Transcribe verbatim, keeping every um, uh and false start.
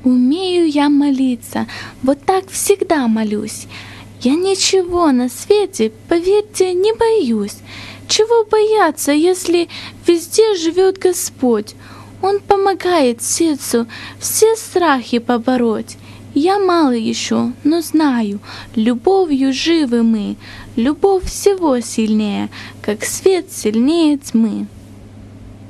Умею я молиться, вот так всегда молюсь. Я ничего на свете, поверьте, не боюсь. Чего бояться, если везде живет Господь? Он помогает сердцу все страхи побороть. Я мало еще, но знаю, любовью живы мы. Любовь всего сильнее, как свет сильнее тьмы.